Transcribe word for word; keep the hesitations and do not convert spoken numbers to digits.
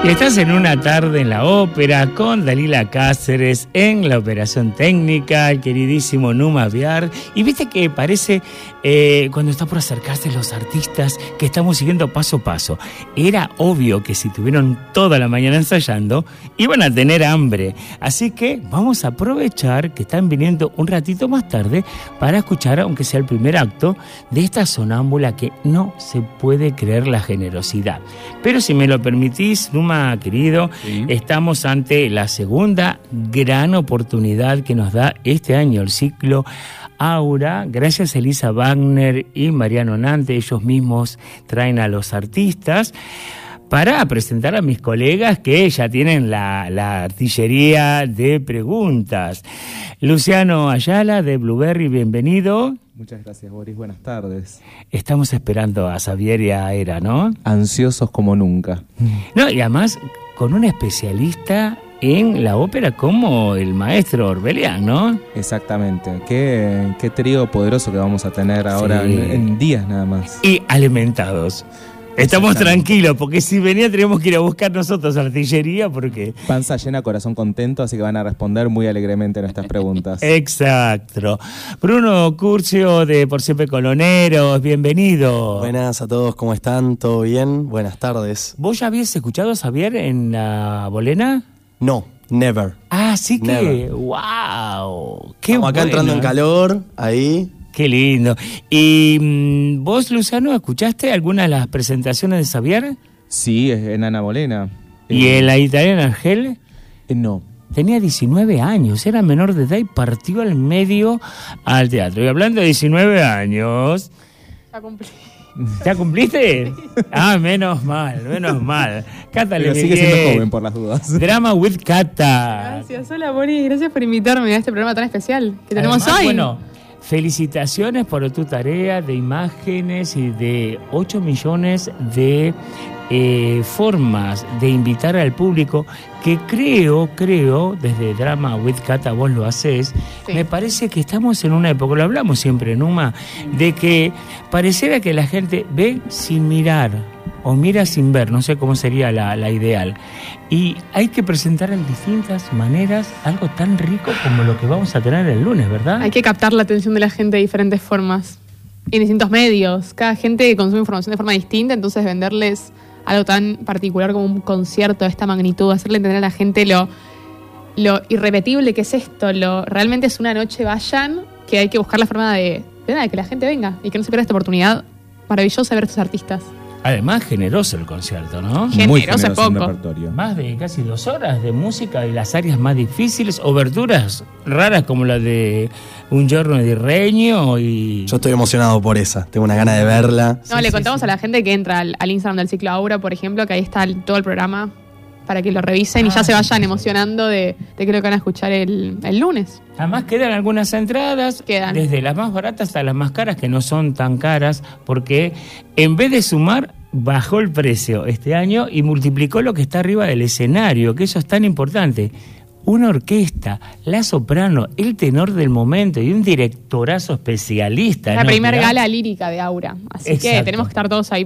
Y estás en una tarde en la ópera con Dalila Cáceres en la operación técnica, el queridísimo Numa Viar. Y viste que parece, eh, cuando está por acercarse los artistas, que estamos siguiendo paso a paso. Era obvio que si tuvieron toda la mañana ensayando, iban a tener hambre. Así que vamos a aprovechar que están viniendo un ratito más tarde para escuchar, aunque sea el primer acto, de esta sonámbula que no se puede creer la generosidad. Pero si me lo permitís, Numa, querido, sí. Estamos ante la segunda gran oportunidad que nos da este año el ciclo Aura. Gracias a Elisa Wagner y Mariano Nante, ellos mismos traen a los artistas para presentar a mis colegas que ya tienen la, la artillería de preguntas. Luciano Ayala de Blueberry, bienvenido. Muchas gracias, Boris. Buenas tardes. Estamos esperando a Xavier y a Era, ¿no? Ansiosos como nunca. No, y además con un especialista en la ópera como el maestro Orbelian, ¿no? Exactamente. Qué, qué trío poderoso que vamos a tener ahora, sí. en, en días nada más. Y alimentados. Estamos tranquilos, porque si venía teníamos que ir a buscar nosotros artillería, porque... Panza llena, corazón contento, así que van a responder muy alegremente a nuestras preguntas. Exacto. Bruno Curcio de Por Siempre Coloneros, bienvenido. Buenas a todos, ¿cómo están? ¿Todo bien? Buenas tardes. ¿Vos ya habías escuchado a Xavier en la Bolena? No, never. Ah, sí que... Never. ¡Wow! ¡Qué Estamos acá bueno! Entrando en calor, ahí... Qué lindo. ¿Y vos, Luciano, escuchaste alguna de las presentaciones de Xavier? Sí, en Ana Bolena. ¿Y eh, en la italiana Argel? Eh, no. Tenía diecinueve años, era menor de edad y partió al medio al teatro. Y hablando de diecinueve años... Ya cumplí. ¿Ya cumpliste? Ah, menos mal, menos mal. Cata, Pero sigue siendo joven por las dudas. Drama with Cata. Gracias, hola Boris, gracias por invitarme a este programa tan especial que tenemos Además, hoy. Bueno, felicitaciones por tu tarea de imágenes y de ocho millones de eh, formas de invitar al público, que creo, creo, desde Drama with Cata vos lo hacés, sí. Me parece que estamos en una época, lo hablamos siempre, Numa, de que pareciera que la gente ve sin mirar, o mira sin ver, no sé cómo sería la, la ideal. Y hay que presentar en distintas maneras algo tan rico como lo que vamos a tener el lunes, ¿verdad? Hay que captar la atención de la gente de diferentes formas, en distintos medios. Cada gente consume información de forma distinta, entonces venderles algo tan particular como un concierto de esta magnitud, hacerle entender a la gente lo, lo irrepetible que es esto, lo realmente es una noche, vayan, que hay que buscar la forma de, de, nada, de que la gente venga y que no se pierda esta oportunidad maravillosa de ver a estos artistas. Además, generoso el concierto, ¿no? Generoso, Muy generoso es poco. en repertorio. Más de casi dos horas de música y las áreas más difíciles, oberturas raras como la de Un giorno di regno y... Yo estoy emocionado por esa, tengo una gana de verla. No, sí, le sí, contamos sí. a la gente que entra al, al Instagram del ciclo Aura, por ejemplo, que ahí está el, todo el programa para que lo revisen ah, y ya se vayan emocionando de, de que lo que van a escuchar el, el lunes. Además quedan algunas entradas, quedan. Desde las más baratas hasta las más caras, que no son tan caras, porque en vez de sumar, bajó el precio este año y multiplicó lo que está arriba del escenario, que eso es tan importante. Una orquesta, la soprano, el tenor del momento y un directorazo especialista. La ¿no? primer ¿verdad? gala lírica de Aura, así Exacto. que tenemos que estar todos ahí